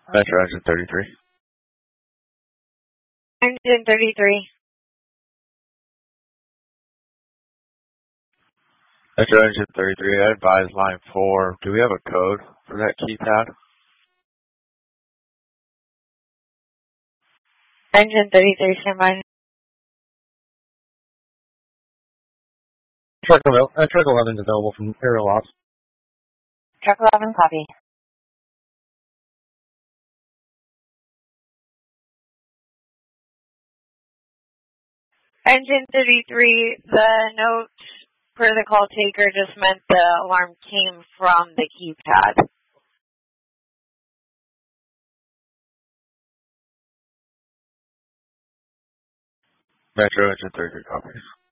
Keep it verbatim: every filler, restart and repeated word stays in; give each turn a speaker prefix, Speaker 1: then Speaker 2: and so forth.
Speaker 1: Metro Engine thirty-three.
Speaker 2: Engine thirty-three.
Speaker 1: Metro Engine thirty-three, I advise line four. Do we have a code for that keypad?
Speaker 2: Engine thirty-three, stand by.
Speaker 3: Truck eleven, uh, truck eleven is available from aerial ops.
Speaker 2: Truck eleven, copy. Engine thirty-three, the note for the call taker just meant the alarm came from the keypad.
Speaker 1: Metro Engine thirty-three, copy.